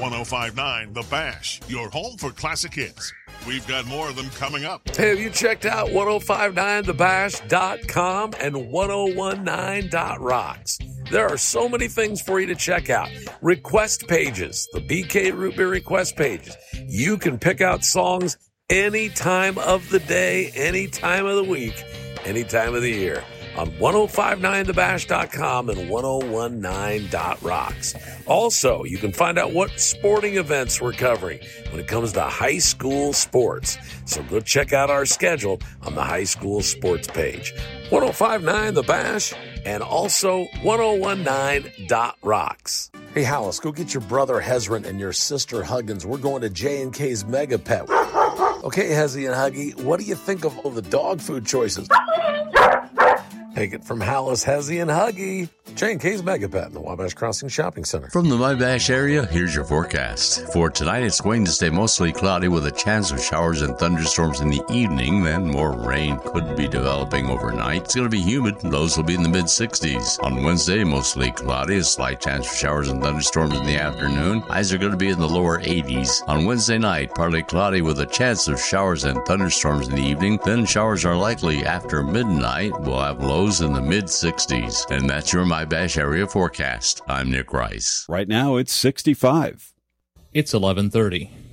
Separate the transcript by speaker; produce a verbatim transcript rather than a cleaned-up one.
Speaker 1: one oh five point nine The Bash, your home for classic hits. We've got more of them coming up.
Speaker 2: Hey, have you checked out ten fifty-nine the bash dot com and ten nineteen dot rocks? There are so many things for you to check out. Request pages, the B K Root Beer request pages. You can pick out songs any time of the day, any time of the week, any time of the year on ten fifty-nine the bash dot com and ten nineteen dot rocks. Also, you can find out what sporting events we're covering when it comes to high school sports. So go check out our schedule on the high school sports page. ten fifty-nine The Bash and also ten nineteen dot rocks. Hey, Hallis, go get your brother Hezron and your sister Huggins. We're going to J and K's Mega Pet. Okay, Hezzy and Huggy, what do you think of all the dog food choices? Take it from Hallis, Hezzy, and Huggy. J and K's Mega Pet in the Wabash Crossing Shopping Center.
Speaker 3: From the Wabash area, here's your forecast. For tonight, it's going to stay mostly cloudy with a chance of showers and thunderstorms in the evening. Then more rain could be developing overnight. It's going to be humid. Lows will be in the mid sixties. On Wednesday, mostly cloudy, a slight chance for showers and thunderstorms in the afternoon. Highs are going to be in the lower eighties. On Wednesday night, partly cloudy with a chance of showers and thunderstorms in the evening. Then showers are likely after midnight. We'll have lows in the mid sixties. And that's your My Bash area forecast. I'm Nick Rice.
Speaker 4: Right now it's sixty-five.
Speaker 5: It's eleven thirty.